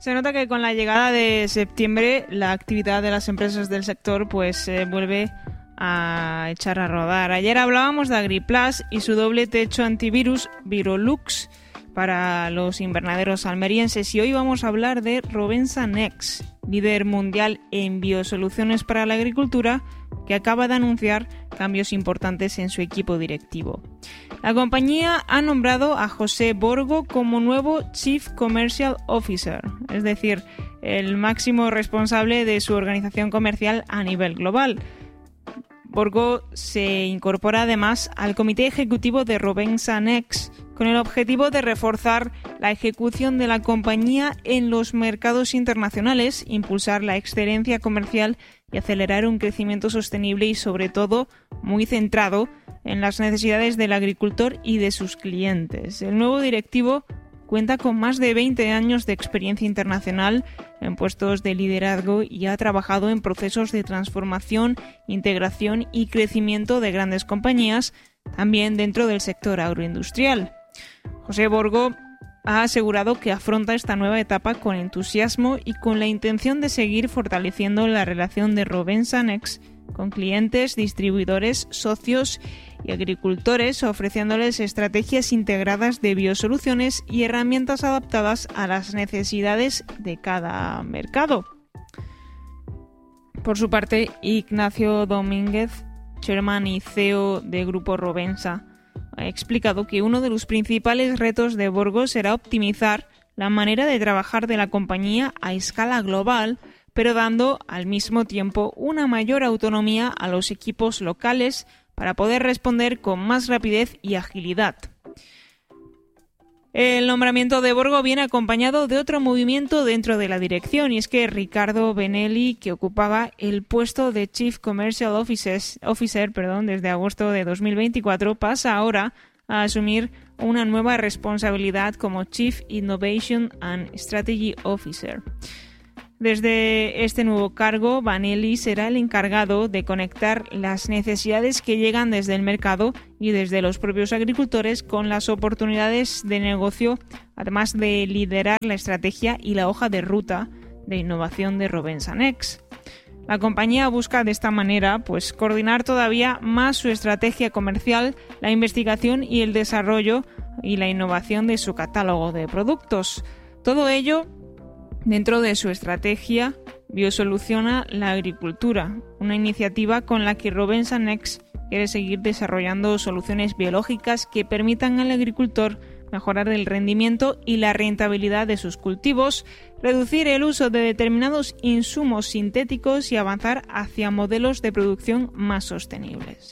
Se nota que con la llegada de septiembre la actividad de las empresas del sector pues vuelve a echar a rodar. Ayer hablábamos de Agriplast y su doble techo antivirus Virolux para los invernaderos almerienses, y hoy vamos a hablar de Rovensa Nex, líder mundial en biosoluciones para la agricultura, que acaba de anunciar cambios importantes en su equipo directivo. La compañía ha nombrado a José Borgo como nuevo Chief Commercial Officer, es decir, el máximo responsable de su organización comercial a nivel global. Borgo se incorpora además al comité ejecutivo de Rovensa Nex con el objetivo de reforzar la ejecución de la compañía en los mercados internacionales, impulsar la excelencia comercial y acelerar un crecimiento sostenible y, sobre todo, muy centrado en las necesidades del agricultor y de sus clientes. El nuevo directivo cuenta con más de 20 años de experiencia internacional en puestos de liderazgo y ha trabajado en procesos de transformación, integración y crecimiento de grandes compañías, también dentro del sector agroindustrial. José Borgo ha asegurado que afronta esta nueva etapa con entusiasmo y con la intención de seguir fortaleciendo la relación de Rovensa Nex con clientes, distribuidores, socios y agricultores, ofreciéndoles estrategias integradas de biosoluciones y herramientas adaptadas a las necesidades de cada mercado. Por su parte, Ignacio Domínguez, chairman y CEO de Grupo Rovensa, ha explicado que uno de los principales retos de Borgo será optimizar la manera de trabajar de la compañía a escala global, pero dando al mismo tiempo una mayor autonomía a los equipos locales para poder responder con más rapidez y agilidad. El nombramiento de Borgo viene acompañado de otro movimiento dentro de la dirección, y es que Ricardo Benelli, que ocupaba el puesto de Chief Commercial Officer desde agosto de 2024, pasa ahora a asumir una nueva responsabilidad como Chief Innovation and Strategy Officer. Desde este nuevo cargo, Vanelli será el encargado de conectar las necesidades que llegan desde el mercado y desde los propios agricultores con las oportunidades de negocio, además de liderar la estrategia y la hoja de ruta de innovación de Rovensa Nex. La compañía busca de esta manera coordinar todavía más su estrategia comercial, la investigación y el desarrollo y la innovación de su catálogo de productos. Todo ello dentro de su estrategia Biosoluciona la Agricultura, una iniciativa con la que Rovensa Nex quiere seguir desarrollando soluciones biológicas que permitan al agricultor mejorar el rendimiento y la rentabilidad de sus cultivos, reducir el uso de determinados insumos sintéticos y avanzar hacia modelos de producción más sostenibles.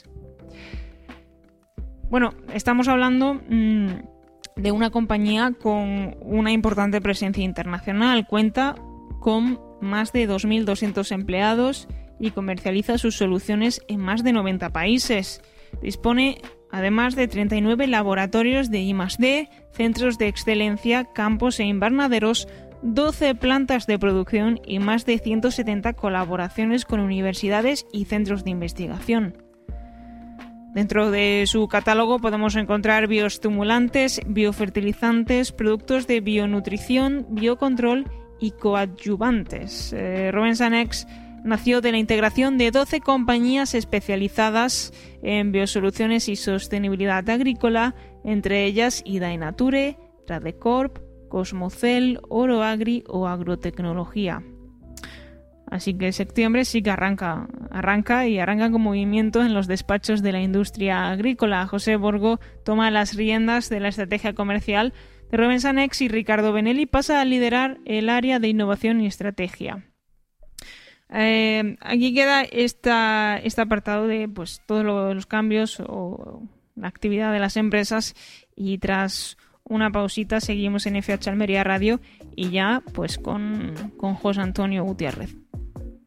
Bueno, estamos hablando de una compañía con una importante presencia internacional. Cuenta con más de 2.200 empleados y comercializa sus soluciones en más de 90 países. Dispone además de 39 laboratorios de I+D, centros de excelencia, campos e invernaderos, 12 plantas de producción y más de 170 colaboraciones con universidades y centros de investigación. Dentro de su catálogo podemos encontrar bioestimulantes, biofertilizantes, productos de bionutrición, biocontrol y coadyuvantes. Rovensa Nex nació de la integración de 12 compañías especializadas en biosoluciones y sostenibilidad agrícola, entre ellas Idainature, Radecorp, Cosmocel, Oroagri o Agrotecnología. Así que septiembre sí que arranca con movimiento en los despachos de la industria agrícola. José Borgo toma las riendas de la estrategia comercial de Rovensa Nex y Ricardo Benelli pasa a liderar el área de innovación y estrategia. Aquí queda este apartado de todos los cambios o la actividad de las empresas, y tras una pausita seguimos en FH Almería Radio y ya con José Antonio Gutiérrez.